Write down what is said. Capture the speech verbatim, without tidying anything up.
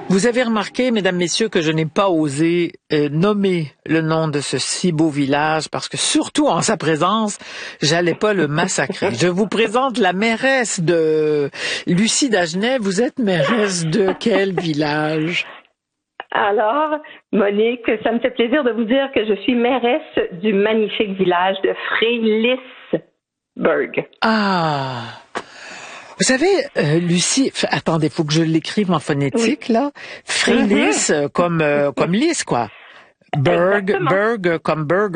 Vous avez remarqué, mesdames, messieurs, que je n'ai pas osé euh, nommer le nom de ce si beau village parce que, surtout en sa présence, j'allais pas le massacrer. Je vous présente la mairesse de Lucie Dagenet. Vous êtes mairesse de quel village? Alors, Monique, ça me fait plaisir de vous dire que je suis mairesse du magnifique village de Frélisberg. Ah! Vous savez, euh, Lucie, f- attendez, faut que je l'écrive en phonétique, oui. Là. Frélis, mm-hmm. comme, euh, comme lys, quoi. Berg, Exactement. Berg, comme burger.